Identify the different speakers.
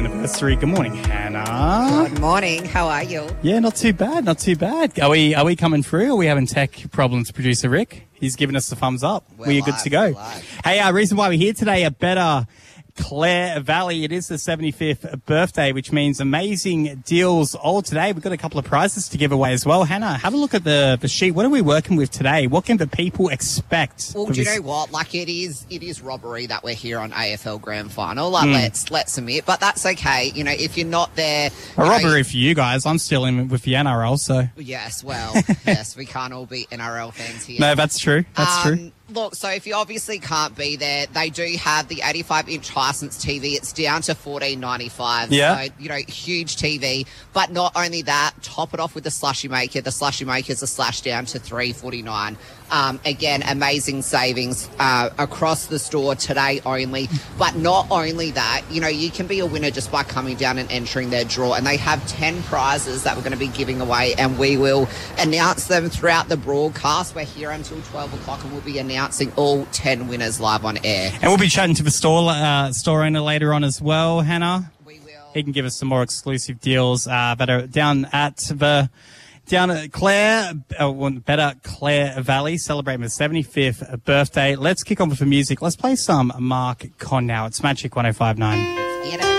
Speaker 1: anniversary. Good morning, Hannah.
Speaker 2: Good morning. How are you?
Speaker 1: Yeah, not too bad, not too bad. Are we coming through? Are we having tech problems, producer Rick? He's giving us the thumbs up. We're good to go. Hey, reason why we're here today, a better Clare Valley. It is the 75th birthday, which means amazing deals all today. We've got a couple of prizes to give away as well. Hannah, have a look at the sheet. What are we working with today? What can the people expect?
Speaker 2: Well, do you know what? Like, it is robbery that we're here on AFL Grand Final. Like, let's admit, but that's okay. You know, if you're not there,
Speaker 1: robbery for you guys. I'm still in with the NRL, so
Speaker 2: yes. Well, yes, we can't all be NRL fans here.
Speaker 1: No, that's true. That's true.
Speaker 2: Look, so if you obviously can't be there, they do have the 85-inch Hisense TV. It's down to $14.95.
Speaker 1: Yeah.
Speaker 2: So, you know, huge TV. But not only that, top it off with the slushy maker. The slushy makers are slashed down to $3.49. Again, amazing savings across the store today only. But not only that, you know, you can be a winner just by coming down and entering their draw. And they have 10 prizes that we're going to be giving away, and we will announce them throughout the broadcast. We're here until 12 o'clock, and we'll be announcing all 10 winners live on air.
Speaker 1: And we'll be chatting to the store owner later on as well, Hannah.
Speaker 2: We will.
Speaker 1: He can give us some more exclusive deals that are down at Clare, better Clare Valley, celebrating the 75th birthday. Let's kick on with the music. Let's play some Mark Conn now. It's Magic 105.9.